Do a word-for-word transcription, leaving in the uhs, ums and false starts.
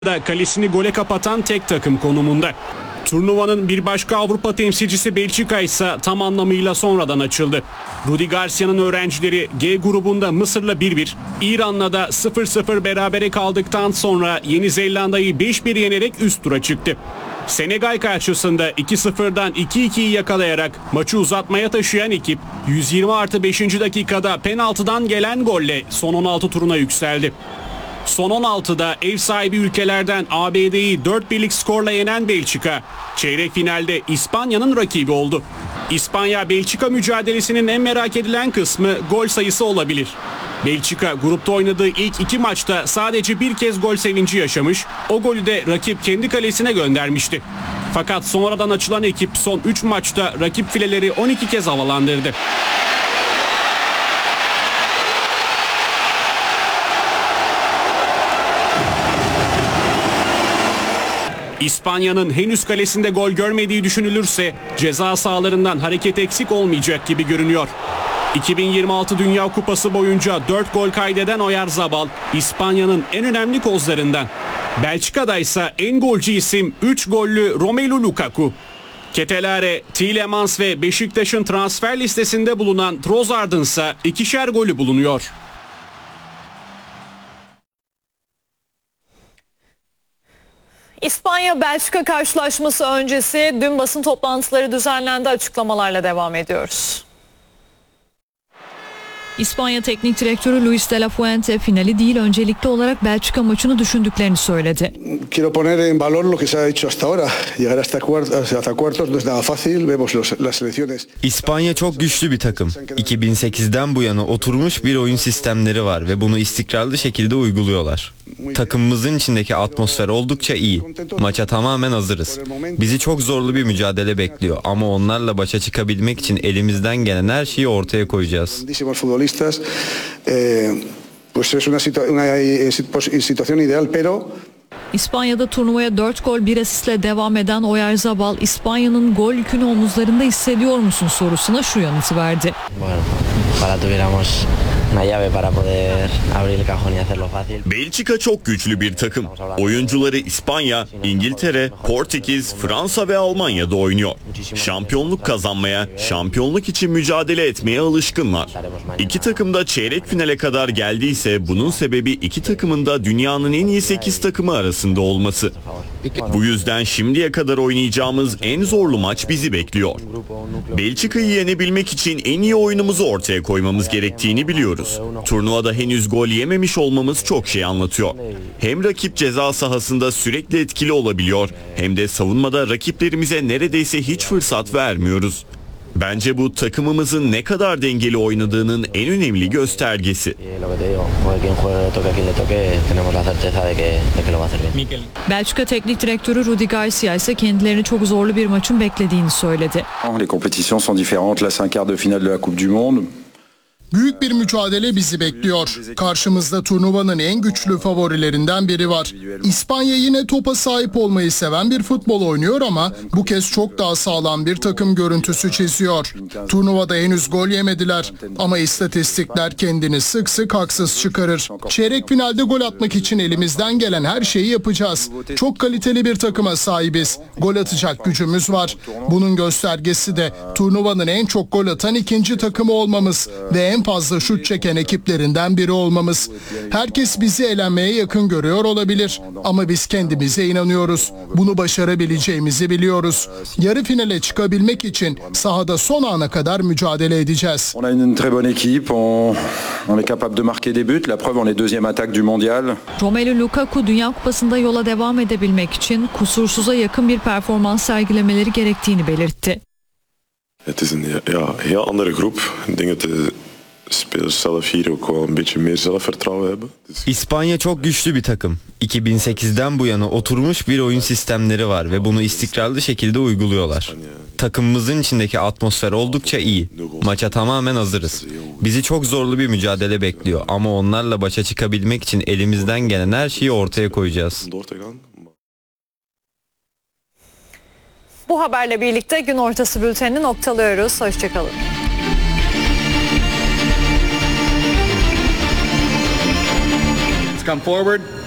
da kalesini gole kapatan tek takım konumunda. Turnuvanın bir başka Avrupa temsilcisi Belçika ise tam anlamıyla sonradan açıldı. Rudi Garcia'nın öğrencileri G grubunda Mısır'la bir bir, İran'la da sıfır sıfır berabere kaldıktan sonra Yeni Zelanda'yı beş bir yenerek üst tura çıktı. Senegal karşısında iki sıfırdan iki ikiyi yakalayarak maçı uzatmaya taşıyan ekip yüz yirmi artı beşinci dakikada penaltıdan gelen golle son on altı turuna yükseldi. Son on altıda ev sahibi ülkelerden A B D'yi dört birlik skorla yenen Belçika, çeyrek finalde İspanya'nın rakibi oldu. İspanya-Belçika mücadelesinin en merak edilen kısmı gol sayısı olabilir. Belçika grupta oynadığı ilk iki maçta sadece bir kez gol sevinci yaşamış, o golü de rakip kendi kalesine göndermişti. Fakat sonradan açılan ekip son üç maçta rakip fileleri on iki kez havalandırdı. İspanya'nın henüz kalesinde gol görmediği düşünülürse ceza sahalarından hareket eksik olmayacak gibi görünüyor. iki bin yirmi altı Dünya Kupası boyunca dört gol kaydeden Oyarzabal, İspanya'nın en önemli kozlarından. Belçika'da ise en golcü isim üç gollü Romelu Lukaku. Ketelare, Tielemans ve Beşiktaş'ın transfer listesinde bulunan Trossard'ın ise ikişer golü bulunuyor. İspanya-Belçika karşılaşması öncesi dün basın toplantıları düzenlendi, açıklamalarla devam ediyoruz. İspanya Teknik Direktörü Luis de la Fuente finali değil öncelikli olarak Belçika maçını düşündüklerini söyledi. Quiero poner en valor lo que se ha hecho hasta ahora. Llegar hasta cuartos no es nada fácil. Vemos las selecciones. İspanya çok güçlü bir takım. iki bin sekizden bu yana oturmuş bir oyun sistemleri var ve bunu istikrarlı şekilde uyguluyorlar. Takımımızın içindeki atmosfer oldukça iyi. Maça tamamen hazırız. Bizi çok zorlu bir mücadele bekliyor ama onlarla başa çıkabilmek için elimizden gelen her şeyi ortaya koyacağız. İspanya'da turnuvaya dört gol bir asistle devam eden Oyarzabal, İspanya'nın gol yükünü omuzlarında hissediyor musun sorusuna şu yanıtı verdi. Belçika çok güçlü bir takım. Oyuncuları İspanya, İngiltere, Portekiz, Fransa ve Almanya'da oynuyor. Şampiyonluk kazanmaya, şampiyonluk için mücadele etmeye alışkınlar. İki takım da çeyrek finale kadar geldiyse bunun sebebi iki takımın da dünyanın en iyi sekiz takımı arasında olması. Bu yüzden şimdiye kadar oynayacağımız en zorlu maç bizi bekliyor. Belçika'yı yenebilmek için en iyi oyunumuzu ortaya koymamız gerektiğini biliyoruz. Turnuvada henüz gol yememiş olmamız çok şey anlatıyor. Hem rakip ceza sahasında sürekli etkili olabiliyor, hem de savunmada rakiplerimize neredeyse hiç fırsat vermiyoruz. Bence bu takımımızın ne kadar dengeli oynadığının en önemli göstergesi. Belçika Teknik Direktörü Rudi Garcia ise kendilerini çok zorlu bir maçın beklediğini söyledi. Les compétitions sont différentes. La cinq quarts de finale de la Coupe du Monde. Büyük bir mücadele bizi bekliyor. Karşımızda turnuvanın en güçlü favorilerinden biri var. İspanya yine topa sahip olmayı seven bir futbol oynuyor ama bu kez çok daha sağlam bir takım görüntüsü çiziyor. Turnuvada henüz gol yemediler ama istatistikler kendini sık sık haksız çıkarır. Çeyrek finalde gol atmak için elimizden gelen her şeyi yapacağız. Çok kaliteli bir takıma sahibiz. Gol atacak gücümüz var. Bunun göstergesi de turnuvanın en çok gol atan ikinci takımı olmamız ve en fazla şut çeken ekiplerinden biri olmamız. Herkes bizi elenmeye yakın görüyor olabilir ama biz kendimize inanıyoruz. Bunu başarabileceğimizi biliyoruz. Yarı finale çıkabilmek için sahada son ana kadar mücadele edeceğiz. On a une très bonne équipe, on, on est capable de marquer des buts. La preuve, on est deuxième attaque du mondial. Romelu Lukaku Dünya Kupası'nda yola devam edebilmek için kusursuza yakın bir performans sergilemeleri gerektiğini belirtti. Het is een ja, heel andere groep. Ik denk dat de spelers zelf hier ook wel een beetje meer zelfvertrouwen hebben. İspanya çok güçlü bir takım. iki bin sekizden bu yana oturmuş bir oyun sistemleri var ve bunu istikrarlı şekilde uyguluyorlar. Takımımızın içindeki atmosfer oldukça iyi. Maça tamamen hazırız. Bizi çok zorlu bir mücadele bekliyor ama onlarla başa çıkabilmek için elimizden gelen her şeyi ortaya koyacağız. Bu haberle birlikte gün ortası bültenini noktalıyoruz. Hoşçakalın. Come forward.